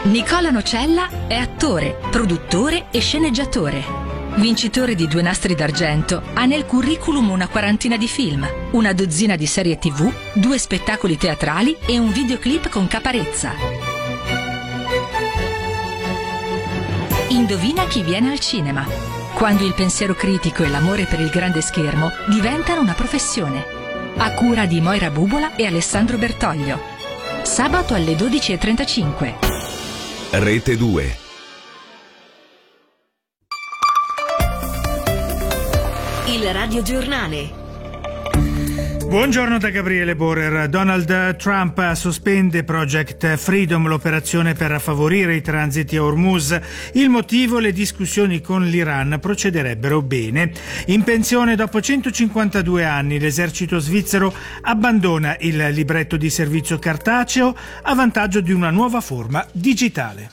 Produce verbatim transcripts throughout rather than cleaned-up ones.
Nicola Nocella è attore, produttore e sceneggiatore. Vincitore di due nastri d'argento, ha nel curriculum una quarantina di film, una dozzina di serie tivù, due spettacoli teatrali e un videoclip con Caparezza. Indovina chi viene al cinema. Quando il pensiero critico e l'amore per il grande schermo diventano una professione. A cura di Moira Bubola e Alessandro Bertoglio. Sabato alle dodici e trentacinque. Rete due. Il radiogiornale. Buongiorno da Gabriele Borer. Donald Trump sospende Project Freedom, l'operazione per favorire i transiti a Hormuz. Il motivo: le discussioni con l'Iran procederebbero bene. In pensione dopo centocinquantadue anni, l'esercito svizzero abbandona il libretto di servizio cartaceo a vantaggio di una nuova forma digitale.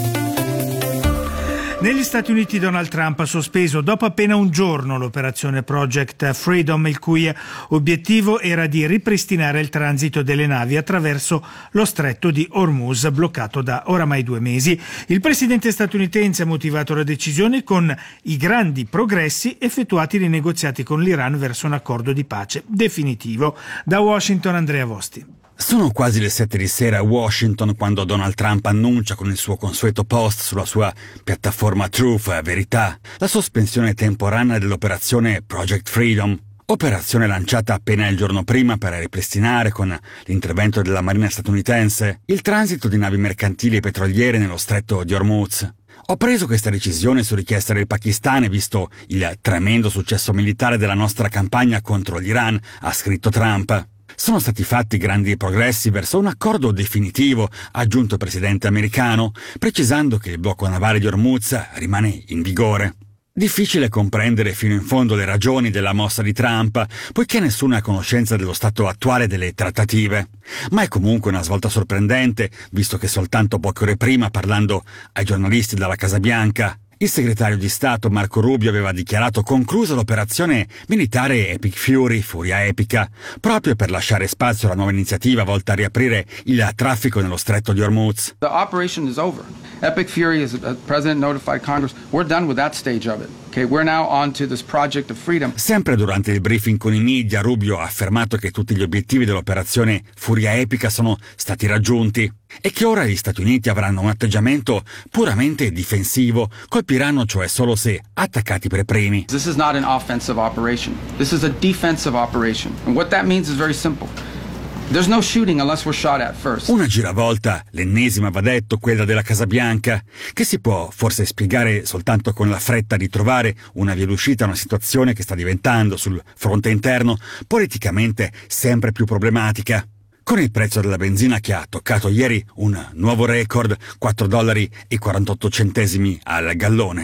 Negli Stati Uniti Donald Trump ha sospeso dopo appena un giorno l'operazione Project Freedom, il cui obiettivo era di ripristinare il transito delle navi attraverso lo stretto di Hormuz, bloccato da oramai due mesi. Il presidente statunitense ha motivato la decisione con i grandi progressi effettuati nei negoziati con l'Iran verso un accordo di pace definitivo. Da Washington, Andrea Vosti. Sono quasi le sette di sera a Washington quando Donald Trump annuncia con il suo consueto post sulla sua piattaforma Truth, Verità, la sospensione temporanea dell'operazione Project Freedom. Operazione lanciata appena il giorno prima per ripristinare, con l'intervento della Marina statunitense, il transito di navi mercantili e petroliere nello stretto di Hormuz. Ho preso questa decisione su richiesta del Pakistan e visto il tremendo successo militare della nostra campagna contro l'Iran, ha scritto Trump. Sono stati fatti grandi progressi verso un accordo definitivo, ha aggiunto il presidente americano, precisando che il blocco navale di Hormuz rimane in vigore. Difficile comprendere fino in fondo le ragioni della mossa di Trump, poiché nessuno è a conoscenza dello stato attuale delle trattative. Ma è comunque una svolta sorprendente, visto che soltanto poche ore prima, parlando ai giornalisti dalla Casa Bianca, il segretario di Stato Marco Rubio aveva dichiarato conclusa l'operazione militare Epic Fury, Furia Epica, proprio per lasciare spazio alla nuova iniziativa volta a riaprire il traffico nello stretto di Hormuz. The operation is over. Epic Fury, as the president notified Congress, we're done with that stage of it. Okay, we're now on to this project of freedom. Sempre durante il briefing con i media, Rubio ha affermato che tutti gli obiettivi dell'operazione Furia Epica sono stati raggiunti e che ora gli Stati Uniti avranno un atteggiamento puramente difensivo, colpiranno cioè solo se attaccati per primi. This is not an offensive operation. This is a defensive operation. And what that means is very simple. There's no shooting unless we're shot at first. Una giravolta, l'ennesima va detto, quella della Casa Bianca, che si può forse spiegare soltanto con la fretta di trovare una via d'uscita a una situazione che sta diventando sul fronte interno politicamente sempre più problematica. Con il prezzo della benzina che ha toccato ieri un nuovo record, quattro dollari e quarantotto centesimi al gallone.